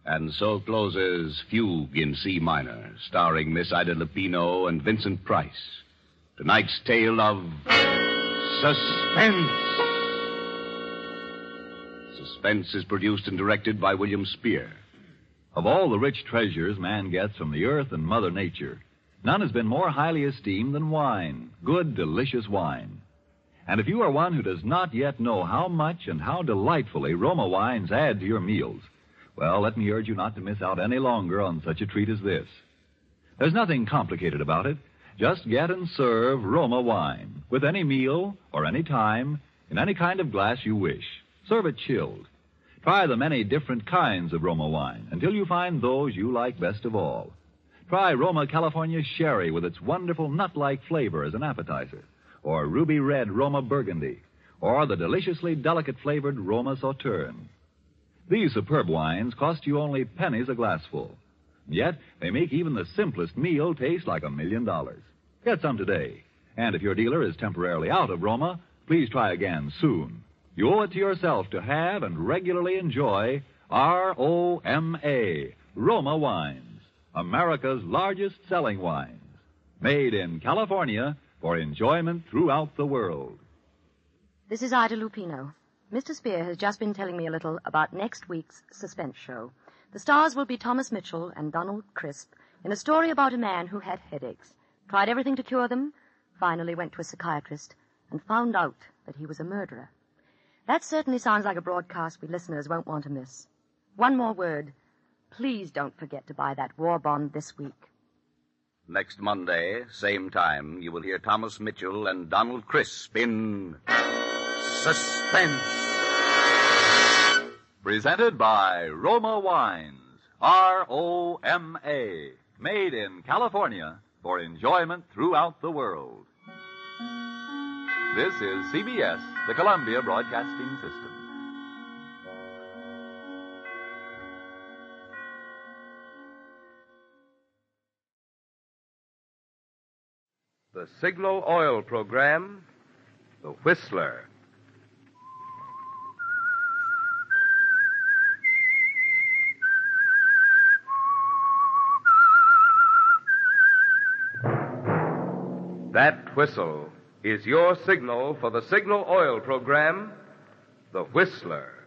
And so closes Fugue in C minor, starring Miss Ida Lupino and Vincent Price. Tonight's tale of suspense. Suspense is produced and directed by William Spear. Of all the rich treasures man gets from the earth and Mother Nature, none has been more highly esteemed than wine, good, delicious wine. And if you are one who does not yet know how much and how delightfully Roma wines add to your meals, well, let me urge you not to miss out any longer on such a treat as this. There's nothing complicated about it. Just get and serve Roma wine with any meal or any time in any kind of glass you wish. Serve it chilled. Try the many different kinds of Roma wine until you find those you like best of all. Try Roma California Sherry with its wonderful nut-like flavor as an appetizer, or Ruby Red Roma Burgundy, or the deliciously delicate-flavored Roma Sauterne. These superb wines cost you only pennies a glassful. Yet, they make even the simplest meal taste like $1 million. Get some today. And if your dealer is temporarily out of Roma, please try again soon. You owe it to yourself to have and regularly enjoy R-O-M-A, Roma Wines, America's largest selling wines. Made in California for enjoyment throughout the world. This is Ida Lupino. Mr. Spear has just been telling me a little about next week's suspense show. The stars will be Thomas Mitchell and Donald Crisp in a story about a man who had headaches, tried everything to cure them, finally went to a psychiatrist, and found out that he was a murderer. That certainly sounds like a broadcast we listeners won't want to miss. One more word. Please don't forget to buy that war bond this week. Next Monday, same time, you will hear Thomas Mitchell and Donald Crisp in Suspense. Presented by Roma Wines, R-O-M-A, made in California for enjoyment throughout the world. This is CBS, the Columbia Broadcasting System. The Signal Oil Program, The Whistler. That whistle is your signal for the Signal Oil Program, The Whistler.